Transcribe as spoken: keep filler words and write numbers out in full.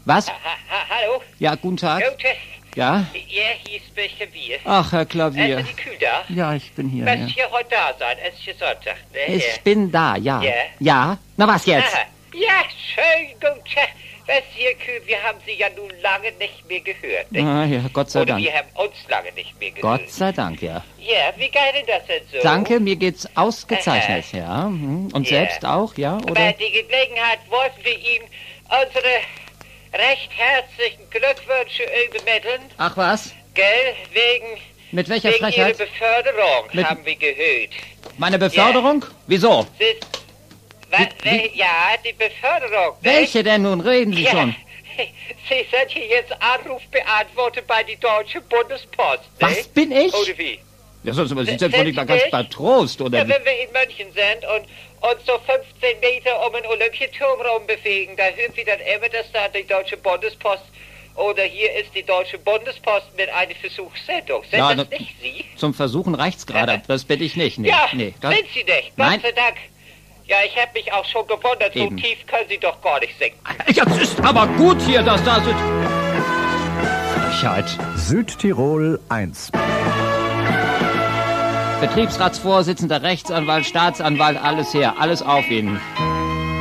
Was? Ha, ha, hallo? Ja, guten Tag. Gute. Ja? Ja, hier ist der Klavier. Ach, Herr Klavier. Ist die Kühe da? Ja, ich bin hier. Was Ja. hier heute da sein? Es ist hier Sonntag, ne? Ich bin da, ja. Ja? Ja? Na, was jetzt? Aha. Ja, schön, gut. Was hier, Kühe, wir haben Sie ja nun lange nicht mehr gehört, ne? Ah, ja, Gott sei Oder Dank. wir haben uns lange nicht mehr gehört. Gott sei Dank, ja. Ja, wie geil denn das denn so? Danke, mir geht's ausgezeichnet, Aha. ja. Mhm. Und Ja. selbst auch, ja, Bei oder? der Gelegenheit wollten wir Ihnen unsere recht herzlichen Glückwünsche übermitteln. Ach was? Gell, wegen, Mit welcher wegen Ihrer Frechheit? Beförderung, Mit- haben wir gehört. Meine Beförderung? Wieso? Sie, wa, Wie- wel- ja, die Beförderung. ne? Welche denn nun? Reden Sie Ja, schon. Sie sind hier jetzt Anrufbeantworter bei die Deutsche Bundespost, ne? Was bin ich? Oder wie? Ja, sonst aber Sie Sind sind wohl nicht mal ganz Sie bei Trost, oder Ja, wie? wenn wir in München sind und uns so fünfzehn Meter um den Olympiaturm rum bewegen, da hören wir dann immer, dass da die Deutsche Bundespost oder hier ist die Deutsche Bundespost mit einer Versuchssendung. Sind Ja, das na- nicht Sie? Zum Versuchen reicht's gerade. Das bin ich nicht. Nee, ja, nee. Das, sind Sie nicht. Gott Nein. sei Dank. Ja, ich habe mich auch schon gewundert, Eben. so tief können Sie doch gar nicht sinken. ja, es ist aber gut hier, dass da sind. Frechheit. Südtirol eins. Betriebsratsvorsitzender, Rechtsanwalt, Staatsanwalt, alles her, alles auf Ihnen.